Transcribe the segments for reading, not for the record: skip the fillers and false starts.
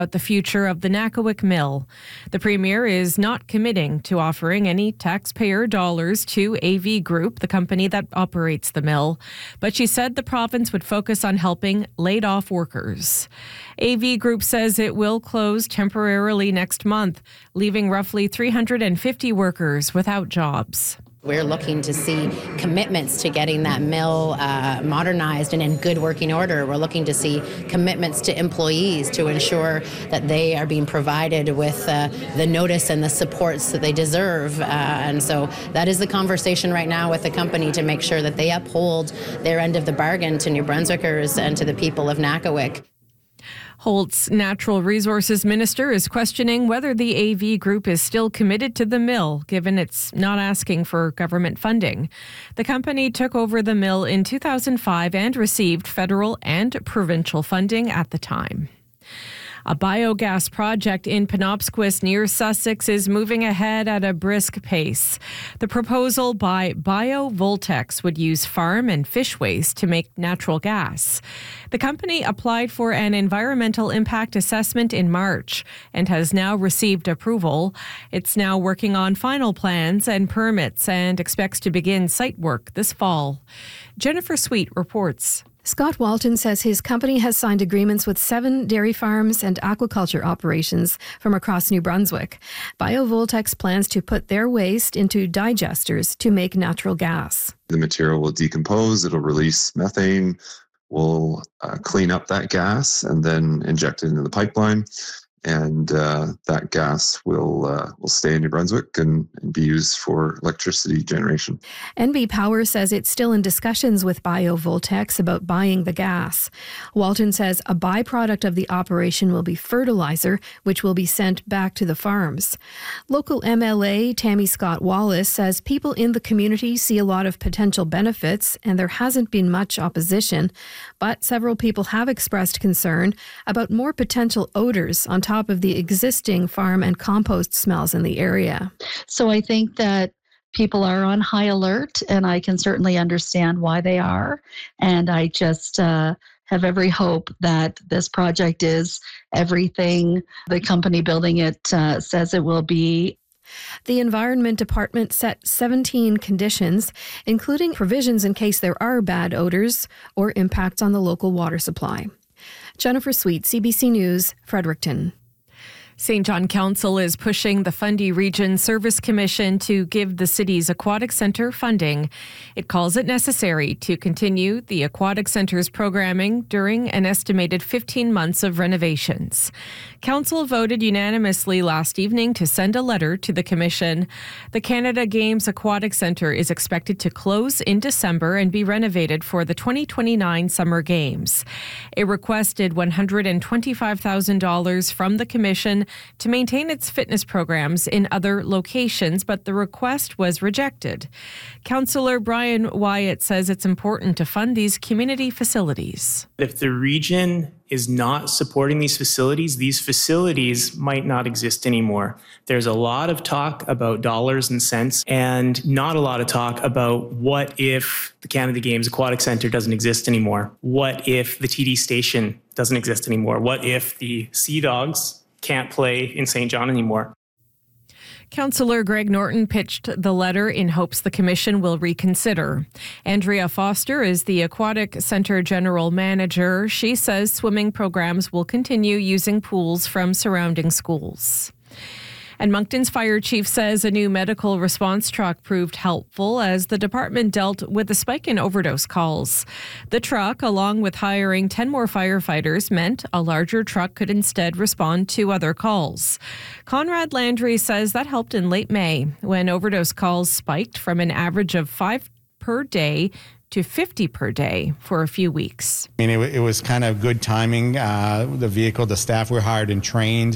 about the future of the Nakawick Mill. The Premier is not committing to offering any taxpayer dollars to AV Group, the company that operates the mill, but she said the province would focus on helping laid-off workers. AV Group says it will close temporarily next month, leaving roughly 350 workers without jobs. We're looking to see commitments to getting that mill modernized and in good working order. We're looking to see commitments to employees to ensure that they are being provided with the notice and the supports that they deserve. And so that is the conversation right now with the company to make sure that they uphold their end of the bargain to New Brunswickers and to the people of Nakawick. Holt's Natural Resources Minister is questioning whether the AV Group is still committed to the mill, given it's not asking for government funding. The company took over the mill in 2005 and received federal and provincial funding at the time. A biogas project in Penobscot near Sussex is moving ahead at a brisk pace. The proposal by BioVoltex would use farm and fish waste to make natural gas. The company applied for an environmental impact assessment in March and has now received approval. It's now working on final plans and permits and expects to begin site work this fall. Jennifer Sweet reports. Scott Walton says his company has signed agreements with 7 dairy farms and aquaculture operations from across New Brunswick. BioVoltex plans to put their waste into digesters to make natural gas. The material will decompose, it'll release methane, we'll clean up that gas and then inject it into the pipeline. And that gas will stay in New Brunswick and be used for electricity generation. NB Power says it's still in discussions with BioVoltex about buying the gas. Walton says a byproduct of the operation will be fertilizer, which will be sent back to the farms. Local MLA Tammy Scott Wallace says people in the community see a lot of potential benefits and there hasn't been much opposition, but several people have expressed concern about more potential odors on top of the existing farm and compost smells in the area. So I think that people are on high alert, and I can certainly understand why they are. And I just have every hope that this project is everything the company building it says it will be. The Environment Department set 17 conditions, including provisions in case there are bad odors or impacts on the local water supply. Jennifer Sweet, CBC News, Fredericton. St. John Council is pushing the Fundy Region Service Commission to give the city's aquatic centre funding. It calls it necessary to continue the aquatic centre's programming during an estimated 15 months of renovations. Council voted unanimously last evening to send a letter to the Commission. The Canada Games Aquatic Centre is expected to close in December and be renovated for the 2029 Summer Games. It requested $125,000 from the Commission to maintain its fitness programs in other locations, but the request was rejected. Councillor Brian Wyatt says it's important to fund these community facilities. If the region is not supporting these facilities might not exist anymore. There's a lot of talk about dollars and cents and not a lot of talk about what if the Canada Games Aquatic Centre doesn't exist anymore? What if the TD station doesn't exist anymore? What if the Sea Dogs can't play in St. John anymore? Councillor Greg Norton pitched the letter in hopes the Commission will reconsider. Andrea Foster is the Aquatic Centre General Manager. She says swimming programs will continue using pools from surrounding schools. And Moncton's fire chief says a new medical response truck proved helpful as the department dealt with a spike in overdose calls. The truck, along with hiring 10 more firefighters, meant a larger truck could instead respond to other calls. Conrad Landry says that helped in late May when overdose calls spiked from an average of 5 per day to 50 per day for a few weeks. I mean, it was kind of good timing. The vehicle, the staff were hired and trained.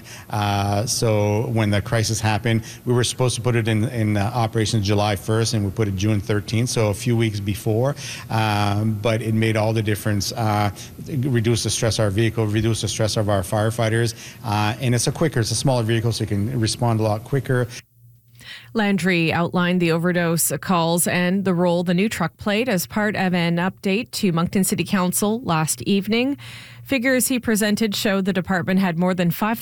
So when the crisis happened, we were supposed to put it in operation July 1st and we put it June 13th, so a few weeks before. But it made all the difference. Reduce the stress of our vehicle, reduce the stress of our firefighters. And it's a smaller vehicle, so it can respond a lot quicker. Landry outlined the overdose calls and the role the new truck played as part of an update to Moncton City Council last evening. Figures he presented showed the department had more than 5,000